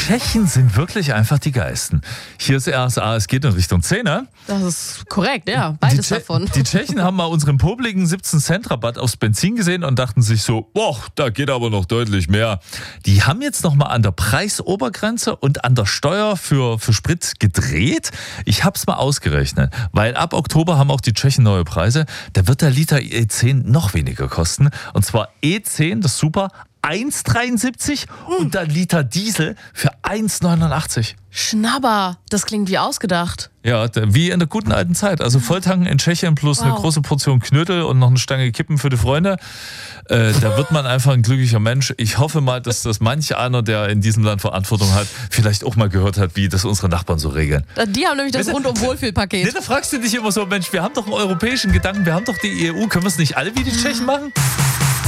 Tschechen sind wirklich einfach die Geisten. Hier ist RSA, es geht in Richtung 10, ne? Das ist korrekt, ja. Beides davon. Die Tschechen haben mal unseren popligen 17-Cent-Rabatt aufs Benzin gesehen und dachten sich so, boah, da geht aber noch deutlich mehr. Die haben jetzt nochmal an der Preisobergrenze und an der Steuer für Sprit gedreht. Ich hab's mal ausgerechnet, weil ab Oktober haben auch die Tschechen neue Preise. Da wird der Liter E10 noch weniger kosten. Und zwar E10, das ist super, 1,73 und der Liter Diesel für 1,89. Schnabber, das klingt wie ausgedacht. Ja, wie in der guten alten Zeit. Also Volltanken in Tschechien plus eine große Portion Knödel und noch eine Stange Kippen für die Freunde. Da wird man einfach ein glücklicher Mensch. Ich hoffe mal, dass das manch einer, der in diesem Land Verantwortung hat, vielleicht auch mal gehört hat, wie das unsere Nachbarn so regeln. Die haben nämlich das Rundum-Wohlfühlpaket. Nee, da fragst du dich immer so, Mensch, wir haben doch einen europäischen Gedanken, wir haben doch die EU, können wir es nicht alle wie die Tschechen machen?